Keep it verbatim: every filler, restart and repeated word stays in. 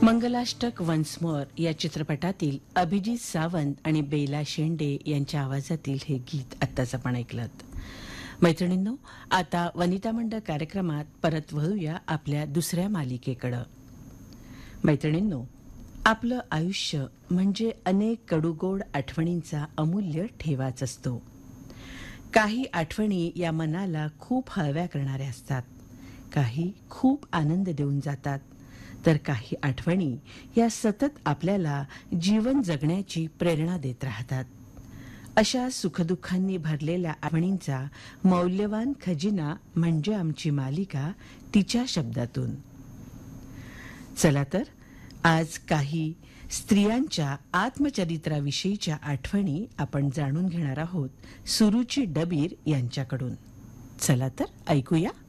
Mangalashtak once more या चित्रपटातील अभिजित सावंत आणि बेला शेंडे यांच्या आवाजातील हे गीत आत्ताच आपण ऐकलं. मैत्रिणींनो, आता वनिता मंडळ कार्यक्रमात परत वळूया आपल्या दुसऱ्या मालिकेकडं. मैत्रिणींनो, आपलं आयुष्य म्हणजे अनेक कडूगोड आठवणींचा अमूल्य ठेवाच असतो. काही आठवणी या मनाला खूप हळव्या करणाऱ्या असतात, काही खूप आनंद देऊन जातात, तर काही आठवणी या सतत आपल्याला जीवन जगण्याची प्रेरणा देत राहतात. अशा सुखदुःखांनी भरलेल्या आठवणींचा मौल्यवान खजिना म्हणजे आमची मालिका तिच्या शब्दातून. चला तर आज काही स्त्रियांच्या आत्मचरित्राविषयीच्या आठवणी आपण जाणून घेणार आहोत सुरुची डबीर यांच्याकडून. चला तर ऐकूया.